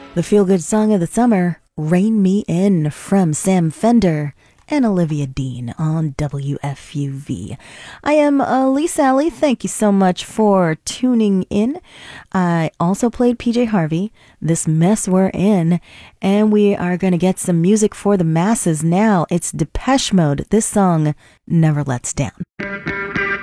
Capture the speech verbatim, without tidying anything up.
The feel-good song of the summer, Rain Me In, from Sam Fender and Olivia Dean on W F U V. I am uh, Lisa Alley. Thank you so much for tuning in. I also played P J Harvey, This Mess We're In, and we are going to get some music for the masses now. It's Depeche Mode. This song, Never Lets Down.